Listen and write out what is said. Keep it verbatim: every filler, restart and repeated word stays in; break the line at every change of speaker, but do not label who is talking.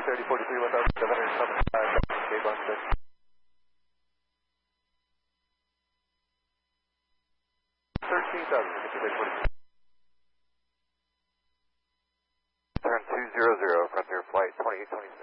thirty forty-three, one thousand seven hundred seventy-five, Cape on six. thirteen thousand, thirty forty-three.
Turn two zero zero, Frontier Flight twenty-eight twenty-six.